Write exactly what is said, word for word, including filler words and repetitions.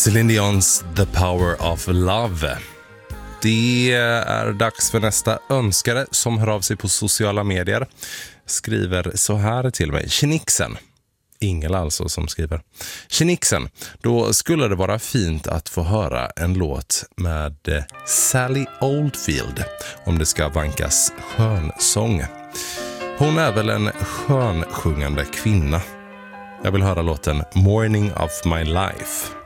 Celine Dions The Power of Love. Det är dags för nästa önskare som hör av sig på sociala medier. Skriver så här till mig. Tjenixen. Ingela alltså som skriver. Tjenixen, då skulle det vara fint att få höra en låt med Sally Oldfield om det ska vankas skönsång. Hon är väl en skönsjungande kvinna. Jag vill höra låten Morning of My Life.